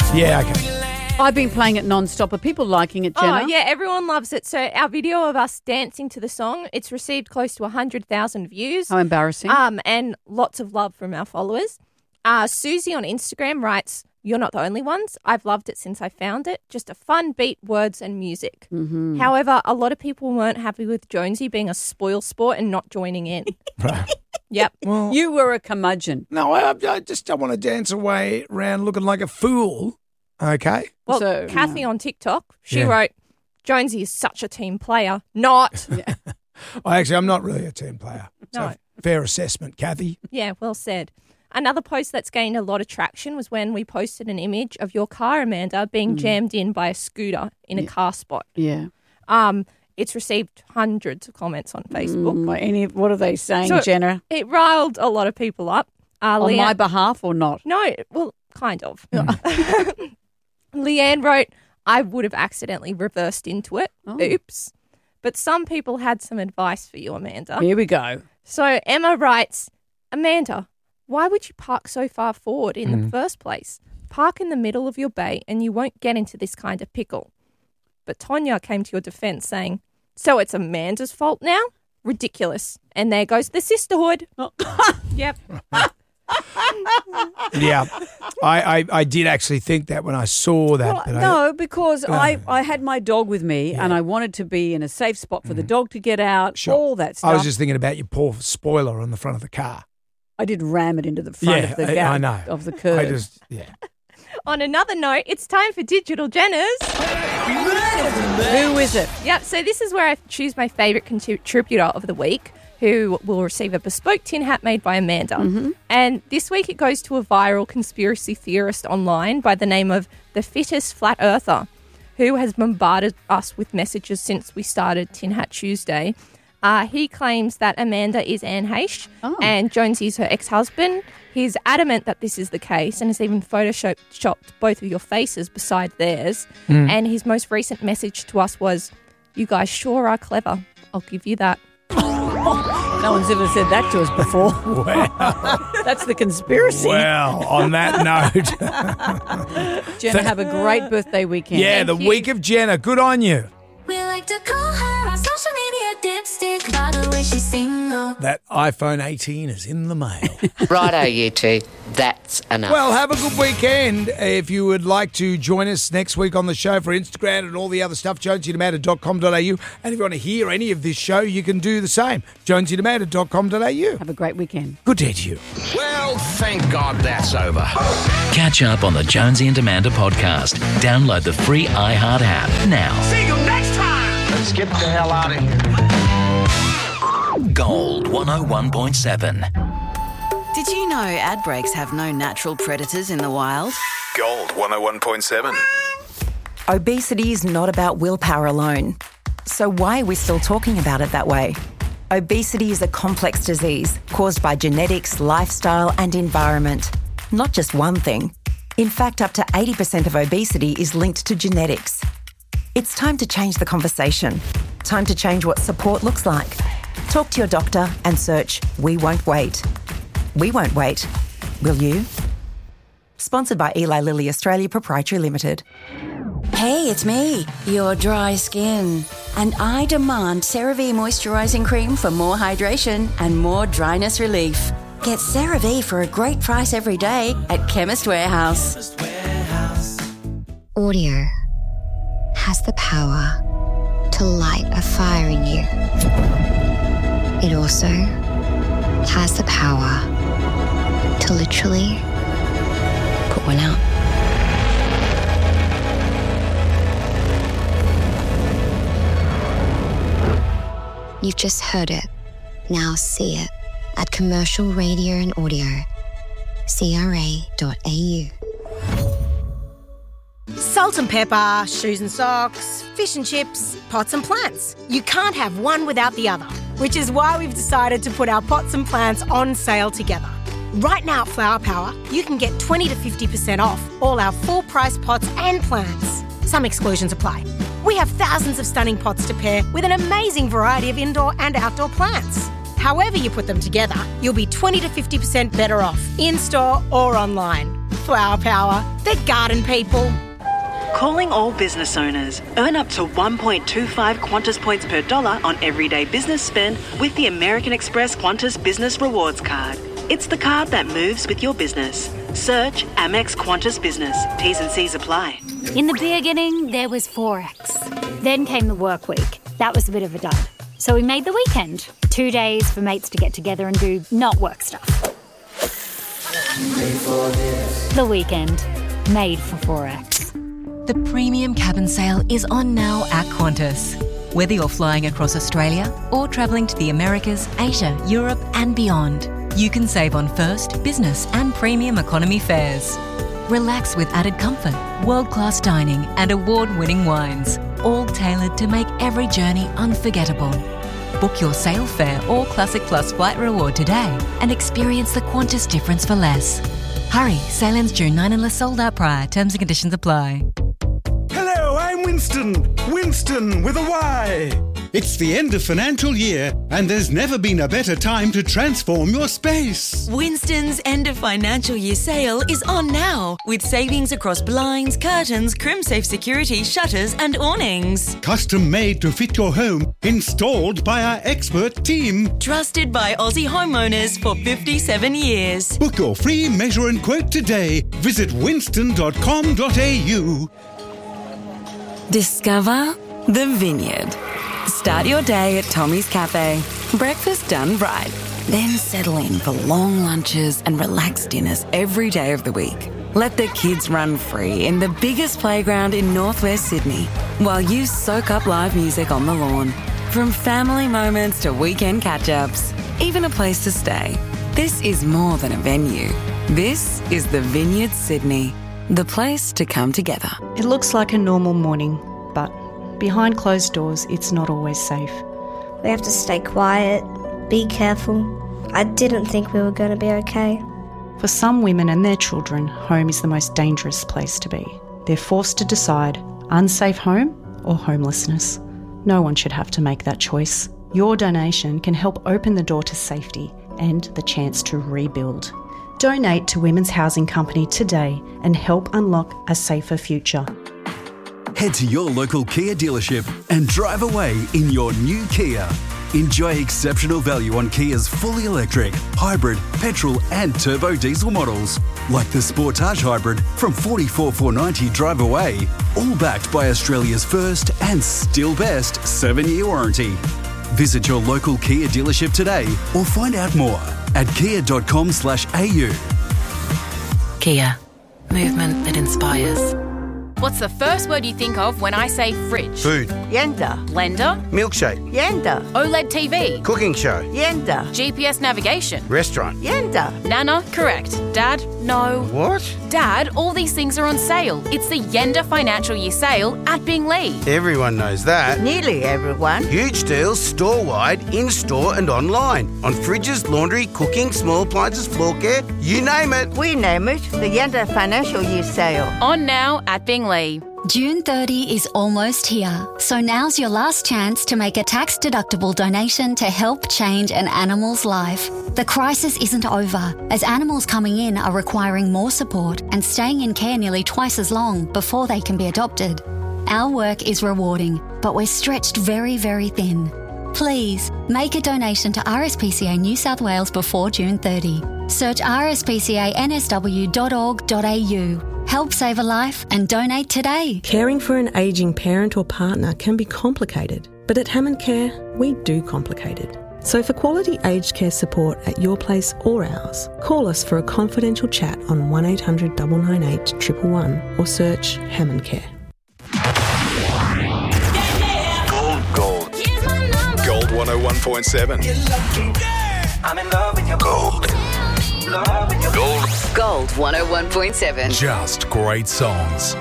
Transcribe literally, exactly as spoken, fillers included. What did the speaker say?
Yeah, okay. I've been playing it non-stop. Are people liking it, Jenna? Oh, yeah, everyone loves it. So our video of us dancing to the song, it's received close to one hundred thousand views. How embarrassing. Um, and lots of love from our followers. Uh, Susie on Instagram writes, "You're not the only ones. I've loved it since I found it. Just a fun beat, words and music." Mm-hmm. However, a lot of people weren't happy with Jonesy being a spoil sport and not joining in. Right. Yep. Well, You were a curmudgeon. no, I, I just don't want to dance away around looking like a fool. Okay. Well, So, Kathy no. on TikTok, she Yeah. wrote, "Jonesy is such a team player." Not. Yeah. I actually, I'm not really a team player. So No. fair assessment, Kathy. Yeah, well said. Another post that's gained a lot of traction was when we posted an image of your car, Amanda, being jammed in by a scooter in a car spot. Yeah. Um, it's received hundreds of comments on Facebook. Mm, any, what are they saying, So- Jenna? It riled a lot of people up. Uh, On Leanne- my behalf or not? No, well, kind of. Leanne wrote, "I would have accidentally reversed into it. Oh. Oops." But some people had some advice for you, Amanda. Here we go. So Emma writes, "Amanda, why would you park so far forward in Mm. the first place? Park in the middle of your bay and you won't get into this kind of pickle." But Tonya came to your defense saying, "So it's Amanda's fault now? Ridiculous." And there goes the sisterhood. Yep. Yeah. I, I, I did actually think that when I saw that. Well, but I, no, because I, I had my dog with me and I wanted to be in a safe spot for the dog to get out, Sure. all that stuff. I was just thinking about your poor spoiler on the front of the car. I did ram it into the front Yeah, of the I- gap I know. of the curb. I just, yeah. On another note, it's time for Digital Jenners. Who is it? Yep, so this is where I choose my favourite contributor of the week, who will receive a bespoke tin hat made by Amanda. Mm-hmm. And this week it goes to a viral conspiracy theorist online by the name of The Fittest Flat Earther, who has bombarded us with messages since we started Tin Hat Tuesday. Uh, he claims that Amanda is Anne Heche Oh. and Jonesy's her ex-husband. He's adamant that this is the case and has even photoshopped shopped both of your faces beside theirs. Mm. And his most recent message to us was, "You guys sure are clever. I'll give you that." No one's ever said that to us before. Wow. That's the conspiracy. Well, on that note. Jenna, have a great birthday weekend. Yeah, the you. week of Jenna. Good on you. We like to call her on social media dipstick by the way she's single. That iPhone eighteen is in the mail. Righto, you two. That's enough. Well, have a good weekend. If you would like to join us next week on the show for Instagram and all the other stuff, jonesy demand dot com dot a u. And if you want to hear any of this show, you can do the same, jonesy demand dot com dot a u. Have a great weekend. Good day to you. Well, thank God that's over. Catch up on the Jonesy and Amanda podcast. Download the free iHeart app now. See you next time. Let's get the hell out of here. Gold one oh one point seven. Did you know ad breaks have no natural predators in the wild? Gold one oh one point seven. Obesity is not about willpower alone. So why are we still talking about it that way? Obesity is a complex disease caused by genetics, lifestyle and environment. Not just one thing. In fact, up to eighty percent of obesity is linked to genetics. It's time to change the conversation. Time to change what support looks like. Talk to your doctor and search We Won't Wait. We won't wait. Will you? Sponsored by Eli Lilly Australia Proprietary Limited. Hey, it's me, your dry skin. And I demand CeraVe Moisturising Cream for more hydration and more dryness relief. Get CeraVe for a great price every day at Chemist Warehouse. Audio has the power to light a fire in you. It also has the power to literally put one out. You've just heard it. Now see it at Commercial Radio and Audio, C R A dot A U. Salt and pepper, shoes and socks, fish and chips, pots and plants. You can't have one without the other, which is why we've decided to put our pots and plants on sale together. Right now at Flower Power, you can get twenty to fifty percent off all our full-price pots and plants. Some exclusions apply. We have thousands of stunning pots to pair with an amazing variety of indoor and outdoor plants. However you put them together, you'll be twenty to fifty percent better off, in-store or online. flower power. They're garden people. Calling all business owners. Earn up to one point two five Qantas points per dollar on everyday business spend with the American Express Qantas Business Rewards Card. It's the card that moves with your business. Search Amex Qantas Business. T's and C's apply. In the beginning, there was Forex. Then came the work week. That was a bit of a dud. So we made the weekend. Two days for mates to get together and do not work stuff. The weekend. Made for Forex. The premium cabin sale is on now at Qantas. Whether you're flying across Australia or travelling to the Americas, Asia, Europe and beyond, you can save on first, business and premium economy fares. Relax with added comfort, world-class dining and award-winning wines, all tailored to make every journey unforgettable. Book your sail fare or Classic Plus flight reward today and experience the Qantas difference for less. Hurry, sail ends June ninth unless sold out prior. Terms and conditions apply. Hello, I'm Winston. Winston with a Y. It's the end of financial year and there's never been a better time to transform your space. Winston's end of financial year sale is on now with savings across blinds, curtains, crimsafe security, shutters and awnings. Custom made to fit your home, installed by our expert team. Trusted by Aussie homeowners for fifty-seven years. Book your free measure and quote today. Visit winston dot com dot a u. Discover the Vineyard. Start your day at Tommy's Cafe. Breakfast done right. Then settle in for long lunches and relaxed dinners every day of the week. Let the kids run free in the biggest playground in northwest Sydney while you soak up live music on the lawn. From family moments to weekend catch-ups, even a place to stay. This is more than a venue. This is the Vineyard Sydney, the place to come together. It looks like a normal morning, but behind closed doors, it's not always safe. We have to stay quiet, be careful. I didn't think we were going to be okay. For some women and their children, home is the most dangerous place to be. They're forced to decide unsafe home or homelessness. No one should have to make that choice. Your donation can help open the door to safety and the chance to rebuild. Donate to Women's Housing Company today and help unlock a safer future. Head to your local Kia dealership and drive away in your new Kia. Enjoy exceptional value on Kia's fully electric, hybrid, petrol and turbo diesel models, like the Sportage Hybrid from forty-four thousand four hundred ninety dollars drive away, all backed by Australia's first and still best seven-year warranty. Visit your local Kia dealership today or find out more at kia dot com slash a u. Kia. Movement that inspires. What's the first word you think of when I say fridge? Food. Yenda. Blender. Milkshake. Yenda. OLED T V. Cooking show. Yenda. G P S navigation. Restaurant. Yenda. Nana, correct. Dad, no. What? Dad, all these things are on sale. It's the Yenda Financial Year Sale at Binglee. Everyone knows that. Nearly everyone. Huge deals store-wide, in-store and online. On fridges, laundry, cooking, small appliances, floor care, you name it. We name it the Yenda Financial Year Sale. On now at Binglee. June thirtieth is almost here, so now's your last chance to make a tax-deductible donation to help change an animal's life. The crisis isn't over, as animals coming in are requiring more support and staying in care nearly twice as long before they can be adopted. Our work is rewarding, but we're stretched very, very thin. Please, make a donation to R S P C A New South Wales before June thirtieth. Search r s p c a n s w dot org dot a u. Help save a life and donate today. Caring for an ageing parent or partner can be complicated, but at Hammond Care, we do complicate it. So for quality aged care support at your place or ours, call us for a confidential chat on one eight hundred nine nine eight one one one or search Hammond Care. Gold, gold. Gold one oh one point seven. I'm in love with your gold. Gold. Gold one oh one point seven. Just great songs.